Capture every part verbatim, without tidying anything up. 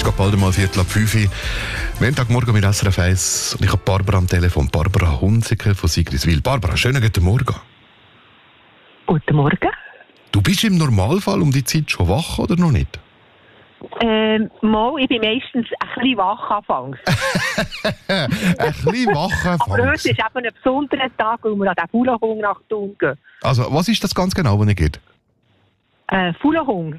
ist gerade bald mal Viertel ab fünf Uhr. Montagmorgen mit S R F eins und ich habe Barbara am Telefon. Barbara Hunziker von Sigriswil. Barbara, schönen guten Morgen. Guten Morgen. Du bist im Normalfall um die Zeit schon wach oder noch nicht? Ähm, mal, ich bin meistens ein bisschen wach anfangs. ein bisschen wach anfangs? Aber heute ist eben ein besonderer Tag, weil wir an den Fuhlenhung nach Thun gehen. Also, was ist das ganz genau, was ihr geht? Äh, Fuhlenhung.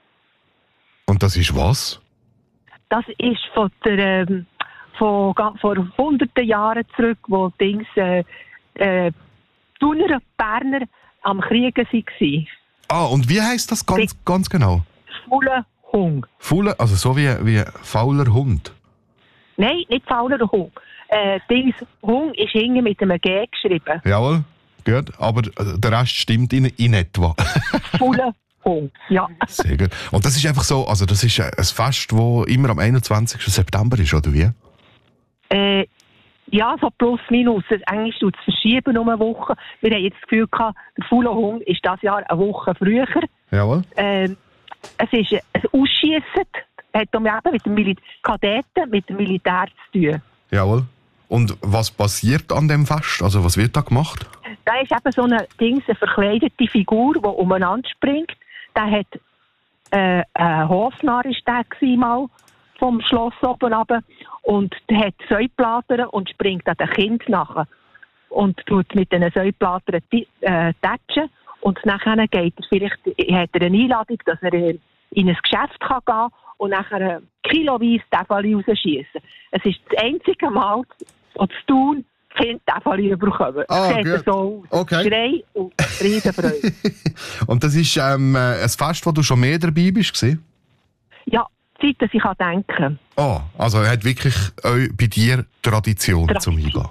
Und das ist was? Das ist von der, ähm, von, vor hunderten Jahren zurück, wo Dings, äh, äh, Thuner und Berner am Kriegen waren. Ah, und wie heisst das ganz, Be- ganz genau? Fuhlenhung. Fuhle, also so wie, wie fauler Hund? Nein, nicht fauler Hund. Äh, Dings, Hung ist hinten mit einem G geschrieben. Jawohl, gut. Aber der Rest stimmt in, in etwa. Fuhlenhung, ja. Sehr gut. Und das ist einfach so, also das ist ein Fest, das immer am einundzwanzigsten September ist, oder wie? Äh, ja, so plus minus. Eigentlich tut es verschieben um eine Woche. Wir haben jetzt das Gefühl gehabt, der Fuhlenhung ist dieses Jahr eine Woche früher. Jawohl. Äh, es ist ein Ausschiessen, hat eben mit den Mil- Kadetten, mit dem Militär zu tun. Jawohl. Und was passiert an dem Fest? Also was wird da gemacht? Da ist eben so eine, Dings, eine verkleidete Figur, die umeinander springt. Der hat äh, ein Hofnarr ist der gewesen, mal vom Schloss oben runter. Und der hat Säuplatern und springt an den Kind nachher. Und tut mit diesen Säuplatern äh, tätschen. Und nachher geht er vielleicht, hat er eine Einladung, dass er in ein Geschäft kann gehen kann und nachher kiloweise Tefali rausschiessen. Es ist das einzige Mal, das zu tun, Kind Tefali bekommen. Ah, es sieht so aus. Okay. Schrei und Riesenfreude. Und das ist ähm, ein Fest, wo du schon mehr dabei bist, gewesen? Ja, Zeit, dass ich denken kann. Oh, also er hat wirklich äh, bei dir Tradition, Tradition. zum Hingehen.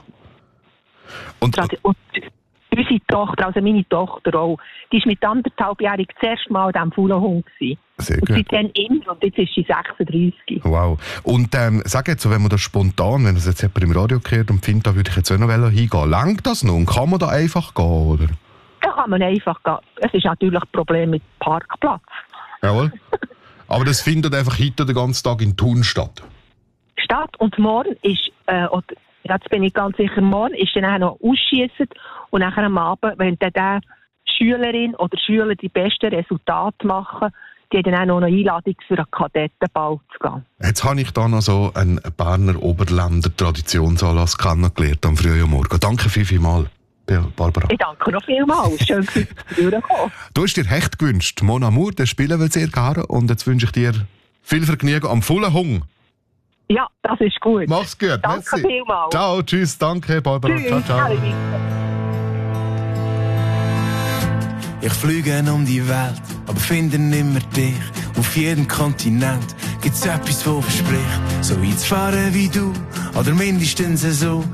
Und, Tradi- und unsere Tochter, also meine Tochter auch, die war mit anderthalbjährig das erste Mal an diesem Fuhlenhung. Sehr und gut. seitdem immer, und jetzt ist sie sechsunddreissig. Wow. Und ähm, sag jetzt, so, wenn man das spontan, wenn das jetzt jemand im Radio hört und findet, da würde ich jetzt auch noch hingehen, langt das noch? Und kann man da einfach gehen, oder? Da kann man einfach gehen. Es ist natürlich ein Problem mit Parkplatz. Jawohl. Aber das findet einfach heute den ganzen Tag in Thun statt? Statt. Und morgen ist, äh, oder, jetzt bin ich ganz sicher, morgen ist dann auch noch Ausschiessen und nachher am Abend, wenn dann die Schülerin oder Schüler die besten Resultate machen, die haben dann auch noch eine Einladung für einen Kadettenball zu gehen. Jetzt habe ich da noch so einen Berner Oberländer Traditionsanlass kennengelernt am frühen Morgen. Danke viel, viel mal, Barbara. Ich danke noch vielmals. Schön, dass du durchgekommen. Du hast dir Hecht gewünscht. Mon Amour, den spielen wir sehr gerne. Und jetzt wünsche ich dir viel Vergnügen am Fuhlenhung. Ja, das ist gut. Mach's gut. Danke Merci. vielmals. Ciao, tschüss, danke, Barbara. Tschüss. Ciao, ciao. Ich fliege um die Welt, aber finde nimmer dich. Auf jedem Kontinent gibt's etwas, wo verspricht, so weit zu fahren wie du, oder mindestens so.